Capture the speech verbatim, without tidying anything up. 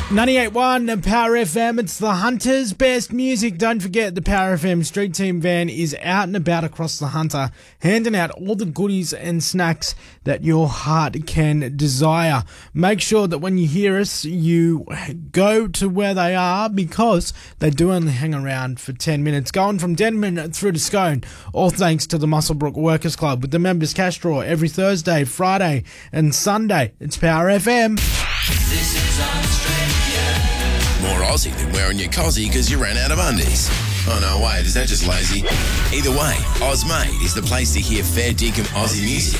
ninety-eight point one Power F M, it's the Hunter's best music. Don't forget, the Power F M Street Team van is out and about across the Hunter, handing out all the goodies and snacks that your heart can desire. Make sure that when you hear us, you go to where they are, because they do only hang around for ten minutes. Going from Denman through to Scone, all thanks to the Muswellbrook Workers Club with the members cash draw every Thursday, Friday and Sunday. It's Power F M. This is Australia. More Aussie than wearing your cozzy because you ran out of undies. Oh no, wait, is that just lazy? Either way, Ozmade is the place to hear fair dinkum Aussie music.